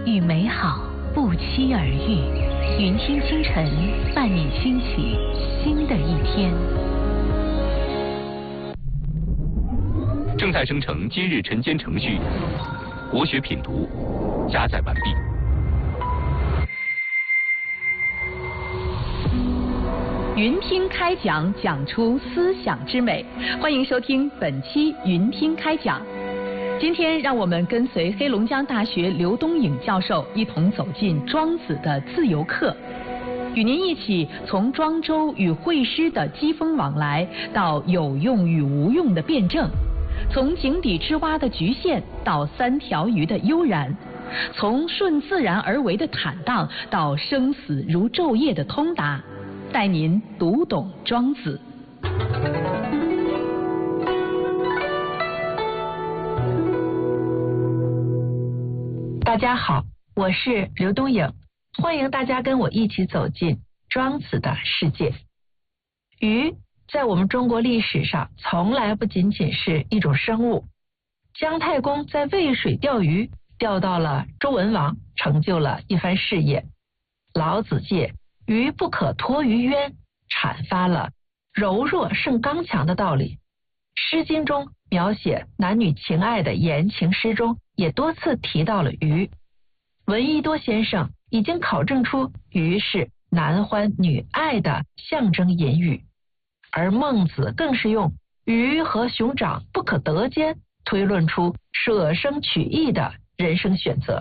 与美好不期而遇。云听清晨，伴你兴起新的一天。 正在生成今日晨间程序，国学品读加载完毕。 云听开讲，讲出思想之美。欢迎收听本期云听开讲。今天让我们跟随黑龙江大学刘东颖教授一同走进庄子的自由课，与您一起从庄周与惠施的机锋往来，到有用与无用的辩证，从井底之蛙的局限到三条鱼的悠然，从顺自然而为的坦荡到生死如昼夜的通达，带您读懂庄子。 大家好，我是刘东颖，欢迎大家跟我一起走进庄子的世界。鱼在我们中国历史上从来不仅仅是一种生物。姜太公在渭水钓鱼，钓到了周文王，成就了一番事业。老子借鱼不可脱于渊，阐发了柔弱胜刚强的道理。诗经中描写男女情爱的言情诗中也多次提到了鱼。闻一多先生已经考证出鱼是男欢女爱的象征隐语，而孟子更是用鱼和熊掌不可得兼，推论出舍生取义的人生选择。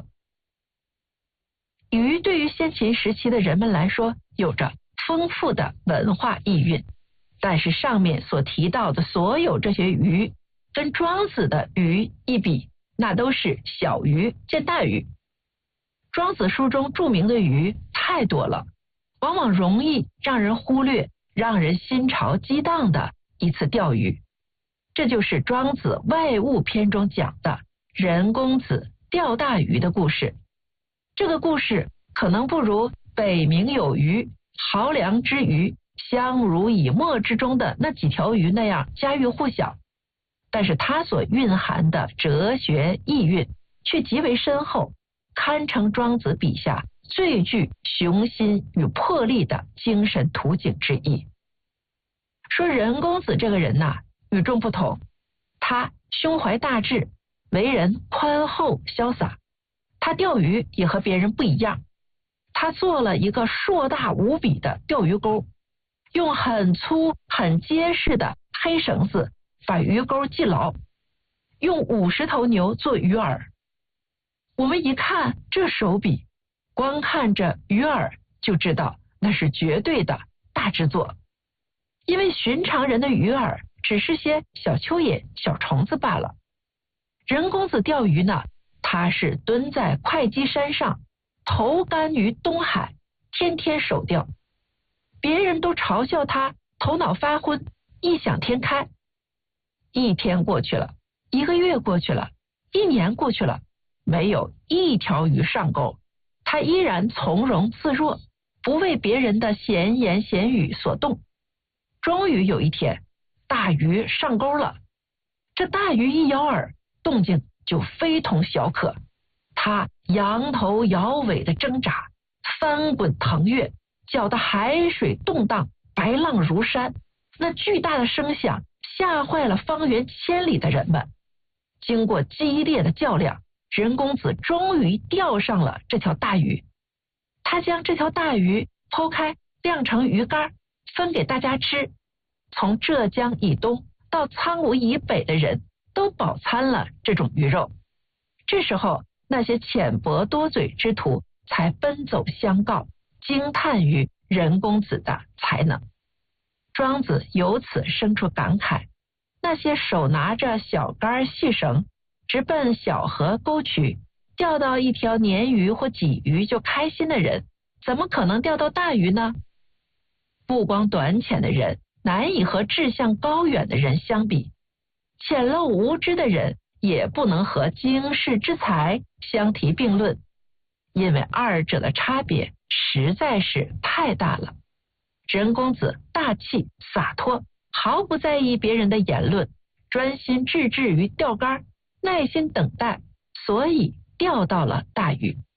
鱼对于先秦时期的人们来说有着丰富的文化意蕴，但是上面所提到的所有这些鱼跟庄子的鱼一比，那都是小鱼见大鱼。庄子书中著名的鱼太多了，往往容易让人忽略，让人心潮激荡的一次钓鱼。这就是庄子外物篇中讲的任公子钓大鱼的故事。这个故事可能不如北冥有鱼，濠梁之鱼，相濡以沫之中的那几条鱼那样家喻户晓，但是它所蕴含的哲学意蕴却极为深厚，堪称庄子笔下最具雄心与魄力的精神图景之一。说任公子这个人呐，与众不同，他胸怀大志，为人宽厚潇洒。他钓鱼也和别人不一样，他做了一个硕大无比的钓鱼钩，用很粗很结实的黑绳子把鱼钩系牢，用50头牛做鱼饵。我们一看这手笔，光看着鱼饵就知道那是绝对的大制作，因为寻常人的鱼饵只是些小蚯蚓小虫子罢了。任公子钓鱼呢，他是蹲在会稽山上，投竿于东海，天天守钓。别人都嘲笑他头脑发昏，异想天开。一天过去了，1个月过去了，1年过去了，没有一条鱼上钩，他依然从容自若，不为别人的闲言闲语所动。终于有一天，大鱼上钩了。这大鱼一摇饵，动静就非同小可，它扬头摇尾的挣扎，翻滚腾跃，搅得海水动荡，白浪如山。那巨大的声响吓坏了方圆千里的人们。经过激烈的较量，任公子终于钓上了这条大鱼。他将这条大鱼剖开，晾成鱼干，分给大家吃。从浙江以东到苍梧以北的人都饱餐了这种鱼肉。这时候，那些浅薄多嘴之徒才奔走相告，惊叹于任公子的才能。庄子由此生出感慨：那些手拿着小竿细绳，直奔小河沟渠，钓到一条鲶鱼或鲫鱼就开心的人，怎么可能钓到大鱼呢？目光短浅的人难以和志向高远的人相比，浅陋无知的人也不能和经世之才相提并论，因为二者的差别实在是太大了。任公子大气洒脱，毫不在意别人的言论，专心致志于钓竿，耐心等待，所以钓到了大鱼。